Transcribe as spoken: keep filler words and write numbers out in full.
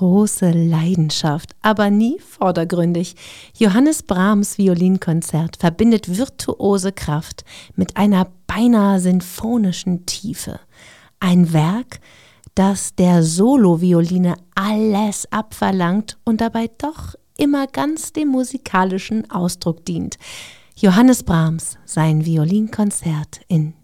große Leidenschaft, aber nie vordergründig. Johannes Brahms Violinkonzert verbindet virtuose Kraft mit einer beinahe sinfonischen Tiefe. Ein Werk, das der Solovioline alles abverlangt und dabei doch immer ganz dem musikalischen Ausdruck dient. Johannes Brahms, sein Violinkonzert in